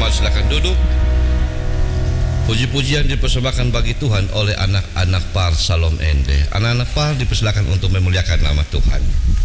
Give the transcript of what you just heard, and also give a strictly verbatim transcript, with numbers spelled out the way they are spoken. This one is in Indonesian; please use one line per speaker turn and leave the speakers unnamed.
jemaat silakan duduk. Puji-pujian dipersembahkan bagi Tuhan oleh anak-anak Par Salom Ende. Anak-anak Par dipersilakan untuk memuliakan nama Tuhan.